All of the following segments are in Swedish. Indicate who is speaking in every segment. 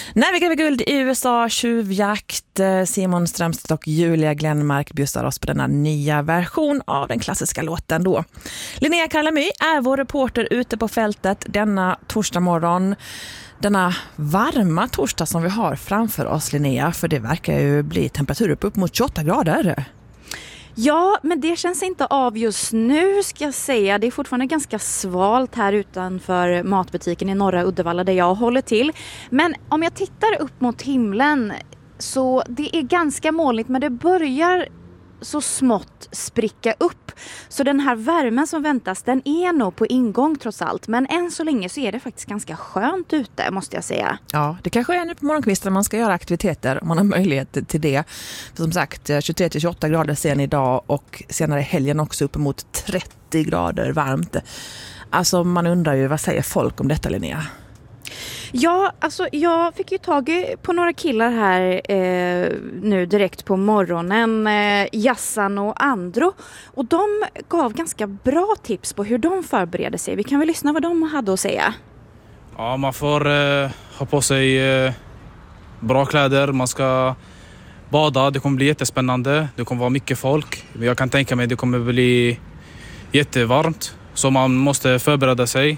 Speaker 1: När vi gräver guld i USA, tjuvjakt, Simon Strömstedt och Julia Glenmark bjussar oss på denna nya version av den klassiska låten då. Linnea Karlamy är vår reporter ute på fältet denna torsdag morgon. Denna varma torsdag som vi har framför oss, Linnea, för det verkar ju bli temperatur upp mot 28 grader.
Speaker 2: Ja, men det känns inte av just nu ska jag säga. Det är fortfarande ganska svalt här utanför matbutiken i norra Uddevalla där jag håller till. Men om jag tittar upp mot himlen så det är ganska molnigt, men det börjar så smått spricka upp. Så den här värmen som väntas, den är nog på ingång trots allt. Men än så länge så är det faktiskt ganska skönt ute, måste jag säga.
Speaker 1: Ja, det kanske är nu på morgonkvisten man ska göra aktiviteter om man har möjlighet till det. För som sagt, 23-28 grader sen idag och senare helgen också uppemot 30 grader varmt. Alltså man undrar ju, vad säger folk om detta, Linnea?
Speaker 2: Ja, alltså jag fick ju tag på några killar här nu direkt på morgonen, Jassan och Andro. Och de gav ganska bra tips på hur de förbereder sig. Vi kan väl lyssna vad de hade att säga.
Speaker 3: Ja, man får ha på sig bra kläder. Man ska bada, det kommer bli jättespännande. Det kommer vara mycket folk. Jag kan tänka mig att det kommer bli jättevarmt. Så man måste förbereda sig.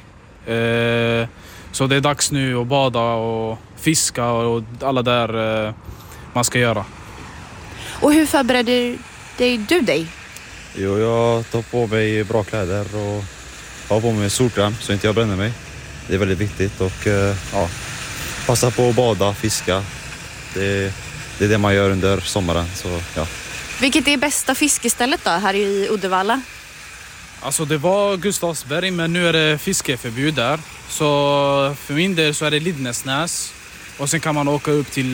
Speaker 3: Så det är dags nu att bada och fiska och alla där man ska göra.
Speaker 2: Och hur förbereder du dig?
Speaker 4: Jo, jag tar på mig bra kläder och har på mig solkräm så inte jag bränner mig. Det är väldigt viktigt och passa på att bada, fiska. Det är det man gör under sommaren. Så, ja.
Speaker 2: Vilket är bästa fiskestället då här i Uddevalla?
Speaker 3: Alltså det var Gustavsberg, men nu är det fiskeförbud där. Så för min del så är det Lindesnäs. Och sen kan man åka upp till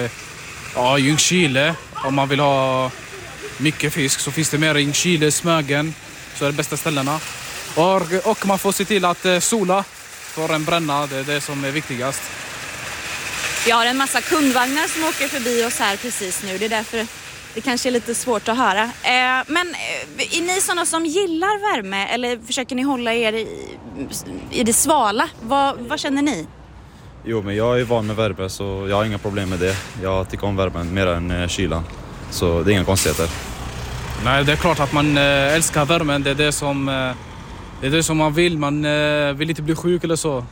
Speaker 3: Ljungskile om man vill ha mycket fisk. Så finns det mer i Ljungskile, Smögen. Så är det bästa ställena. Och man får se till att sola för en bränna, det är det som är viktigast.
Speaker 2: Vi har en massa kundvagnar som åker förbi oss här precis nu. Det är därför det kanske är lite svårt att höra. Men är ni sådana som gillar värme eller försöker ni hålla er i det svala? Vad känner ni?
Speaker 4: Jo, men jag är van med värme så jag har inga problem med det. Jag tycker om värmen mer än kylan. Så det är inga konstigheter.
Speaker 3: Nej, det är klart att man älskar värmen. Det är det som man vill. Man vill inte bli sjuk eller så.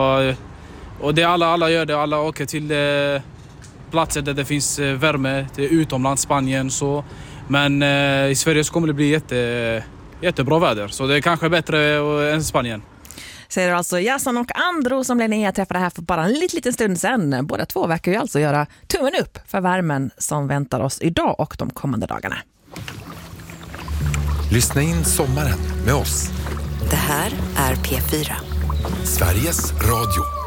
Speaker 3: Och det alla gör det. Alla åker till platser där det finns värme. Det är utomlands, Spanien så. Men i Sverige så kommer det bli jättebra väder. Så det är kanske bättre än Spanien.
Speaker 1: Säger alltså Jassan och Andro som Linnea träffade här för bara en liten stund sedan. Båda två verkar ju alltså göra tummen upp för värmen som väntar oss idag och de kommande dagarna.
Speaker 5: Lyssna in sommaren med oss.
Speaker 6: Det här är P4.
Speaker 5: Sveriges Radio.